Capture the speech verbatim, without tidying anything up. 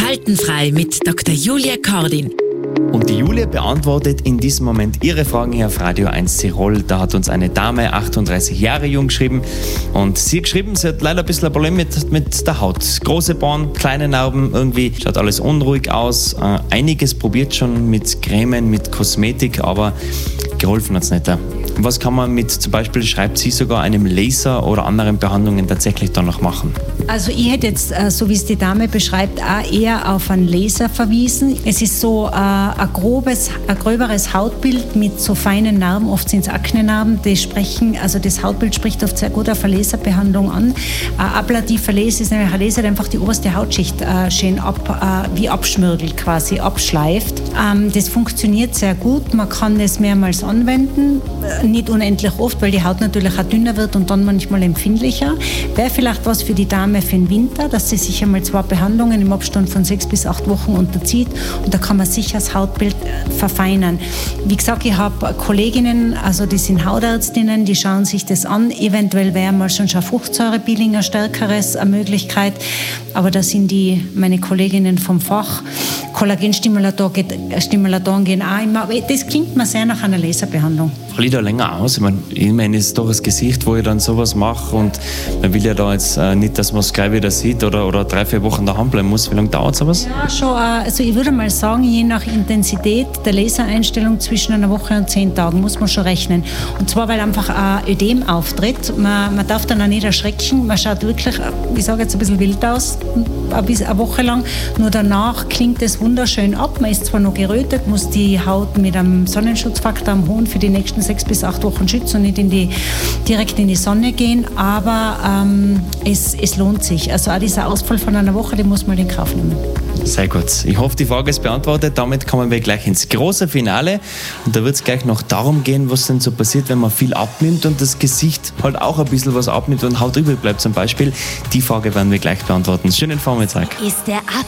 Faltenfrei mit Doktor Julia Kordin. Und die Julia beantwortet in diesem Moment Ihre Fragen hier auf Radio eins Tirol. Da hat uns eine Dame, achtunddreißig Jahre jung, geschrieben. Und sie hat geschrieben, sie hat leider ein bisschen ein Problem mit, mit der Haut. Große Poren, kleine Narben, irgendwie schaut alles unruhig aus. Äh, einiges probiert schon mit Cremen, mit Kosmetik, aber geholfen hat es nicht. Was kann man mit, zum Beispiel schreibt sie sogar, einem Laser oder anderen Behandlungen tatsächlich dann noch machen? Also ich hätte jetzt, so wie es die Dame beschreibt, auch eher auf einen Laser verwiesen. Es ist so äh, ein grobes, ein gröberes Hautbild mit so feinen Narben, oft sind es Aknenarben, die sprechen, also das Hautbild spricht oft sehr gut auf eine Laserbehandlung an. Ein ablativer Laser ist nämlich ein Laser, der einfach die oberste Hautschicht äh, schön ab, äh, wie abschmürgelt quasi, abschleift. Ähm, das funktioniert sehr gut, man kann das mehrmals anwenden, nicht unendlich oft, weil die Haut natürlich auch dünner wird und dann manchmal empfindlicher. Wäre vielleicht was für die Dame für den Winter, dass sie sich einmal zwei Behandlungen im Abstand von sechs bis acht Wochen unterzieht und da kann man sicher das Hautbild verfeinern. Wie gesagt, ich habe Kolleginnen, also die sind Hautärztinnen, die schauen sich das an. Eventuell wäre mal schon ein Fruchtsäurepeeling ein stärkeres eine Möglichkeit, aber da sind die, meine Kolleginnen vom Fach. Kollagenstimulatoren gehen auch immer, aber das klingt mir sehr nach einer Laserbehandlung. Hol ich da länger aus? Ich meine, ich meine, es ist doch das Gesicht, wo ich dann sowas mache und man will ja da jetzt äh, nicht, dass man es gleich wieder sieht oder, oder drei, vier Wochen daheim bleiben muss. Wie lange dauert sowas? Ja, schon. Also ich würde mal sagen, je nach Intensität der Lasereinstellung zwischen einer Woche und zehn Tagen muss man schon rechnen. Und zwar, weil einfach ein Ödem auftritt. Man, man darf dann auch nicht erschrecken. Man schaut wirklich, ich sage jetzt ein bisschen wild aus, eine Woche lang. Nur danach klingt es wunderschön ab. Man ist zwar noch gerötet, muss die Haut mit einem Sonnenschutzfaktor am hohen für die nächsten sechs bis acht Wochen schützen und nicht in die, direkt in die Sonne gehen, aber ähm, es, es lohnt sich. Also auch dieser Ausfall von einer Woche, den muss man in Kauf nehmen. Sehr gut. Ich hoffe, die Frage ist beantwortet. Damit kommen wir gleich ins große Finale. Und da wird es gleich noch darum gehen, was denn so passiert, wenn man viel abnimmt und das Gesicht halt auch ein bisschen was abnimmt und Haut übrig bleibt zum Beispiel. Die Frage werden wir gleich beantworten. Schönen Vormittag. Ist der Ab